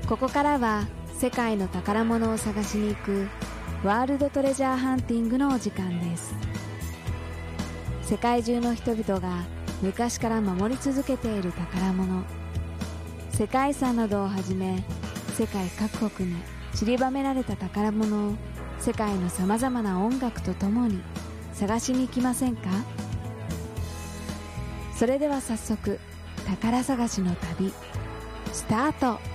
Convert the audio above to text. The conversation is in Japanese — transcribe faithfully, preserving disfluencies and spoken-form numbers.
ここからは世界の宝物を探しに行くワールドトレジャーハンティングのお時間です。世界中の人々が昔から守り続けている宝物、世界遺産などをはじめ世界各国に散りばめられた宝物を世界のさまざまな音楽とともに探しに行きませんか？それでは早速宝探しの旅スタート。